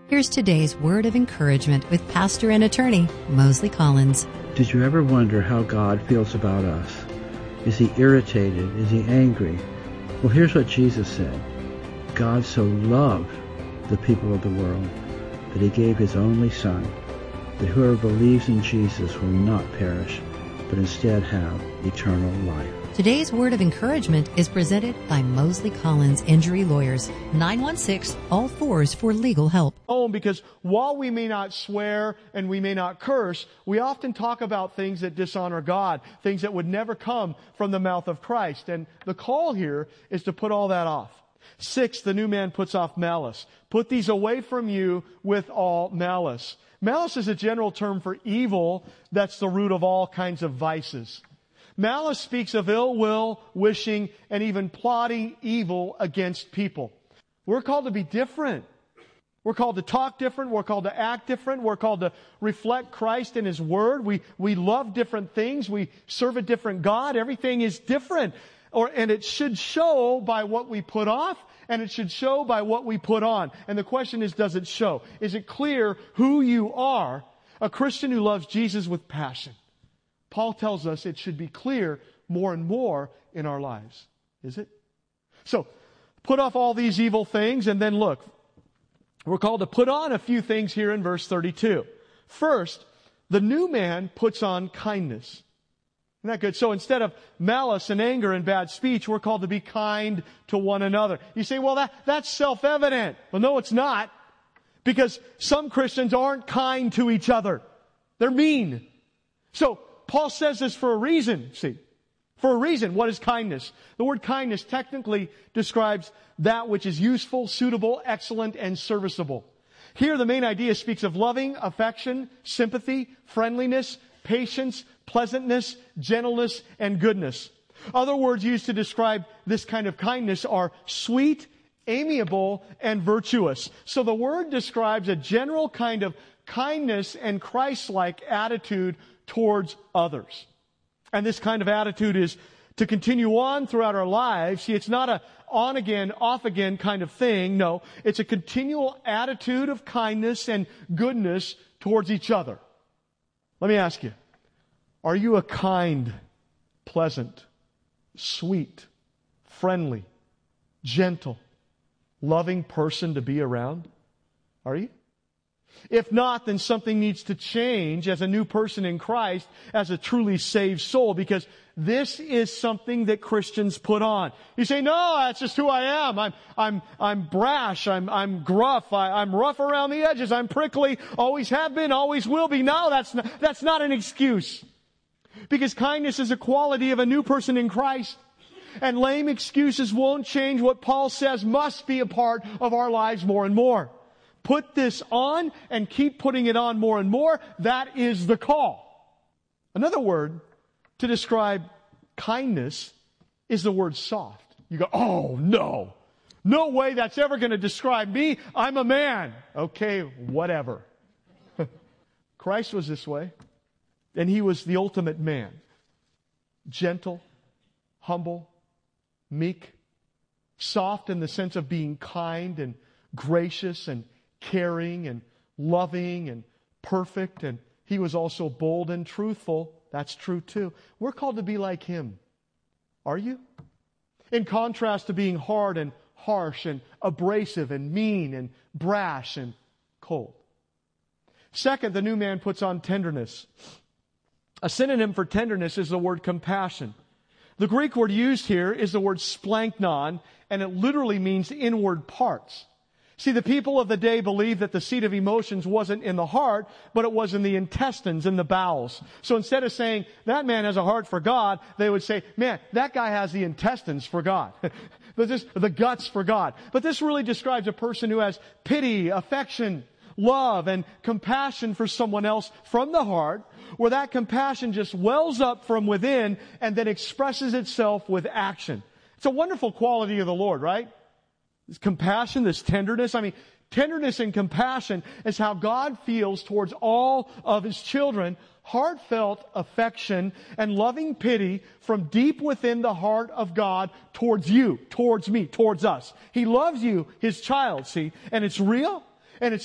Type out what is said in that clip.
Here's today's word of encouragement with pastor and attorney Mosley Collins. Did you ever wonder how God feels about us? Is he irritated? Is he angry? Well, here's what Jesus said. God so loved the people of the world that he gave his only Son, that whoever believes in Jesus will not perish, but instead have eternal life. Today's word of encouragement is presented by Mosley Collins Injury Lawyers, 916-ALL-4s for legal help. Because while we may not swear and we may not curse, we often talk about things that dishonor God, things that would never come from the mouth of Christ. And the call here is to put all that off. 6, the new man puts off malice. Put these away from you with all malice. Malice is a general term for evil that's the root of all kinds of vices. Malice speaks of ill will, wishing, and even plotting evil against people. We're called to be different. We're called to talk different. We're called to act different. We're called to reflect Christ and His Word. We love different things. We serve a different God. Everything is different. And it should show by what we put off, and it should show by what we put on. And the question is, does it show? Is it clear who you are, a Christian who loves Jesus with passion? Paul tells us it should be clear more and more in our lives. Is it? So, put off all these evil things, and then look, we're called to put on a few things here in verse 32. First, the new man puts on kindness. Isn't that good? So instead of malice and anger and bad speech, we're called to be kind to one another. You say, well, that's self-evident. Well, no, it's not. Because some Christians aren't kind to each other. They're mean. So, Paul says this for a reason, see. For a reason. What is kindness? The word kindness technically describes that which is useful, suitable, excellent, and serviceable. Here the main idea speaks of loving, affection, sympathy, friendliness, patience, pleasantness, gentleness, and goodness. Other words used to describe this kind of kindness are sweet, amiable, and virtuous. So the word describes a general kind of kindness and Christ-like attitude towards others. And this kind of attitude is to continue on throughout our lives. See, it's not a on-again, off-again kind of thing. No, it's a continual attitude of kindness and goodness towards each other. Let me ask you, are you a kind, pleasant, sweet, friendly, gentle, loving person to be around? Are you? If not, then something needs to change as a new person in Christ, as a truly saved soul, because this is something that Christians put on. You say, no, that's just who I am. I'm brash. I'm gruff. I'm rough around the edges. I'm prickly. Always have been. Always will be. No, that's not an excuse. Because kindness is a quality of a new person in Christ. And lame excuses won't change what Paul says must be a part of our lives more and more. Put this on and keep putting it on more and more. That is the call. Another word to describe kindness is the word soft. You go, oh, no. No way that's ever going to describe me. I'm a man. Okay, whatever. Christ was this way. And He was the ultimate man. Gentle, humble, meek, soft in the sense of being kind and gracious and caring and loving and perfect, and He was also bold and truthful. That's true too. We're called to be like Him. Are you? In contrast to being hard and harsh and abrasive and mean and brash and cold. Second, the new man puts on tenderness. A synonym for tenderness is the word compassion. The Greek word used here is the word splanknon, and it literally means inward parts. See, the people of the day believed that the seat of emotions wasn't in the heart, but it was in the intestines, in the bowels. So instead of saying, that man has a heart for God, they would say, man, that guy has the intestines for God. The guts for God. But this really describes a person who has pity, affection, love, and compassion for someone else from the heart, where that compassion just wells up from within and then expresses itself with action. It's a wonderful quality of the Lord, right? This compassion, this tenderness. I mean, tenderness and compassion is how God feels towards all of His children. Heartfelt affection and loving pity from deep within the heart of God towards you, towards me, towards us. He loves you, His child, see? And it's real, and it's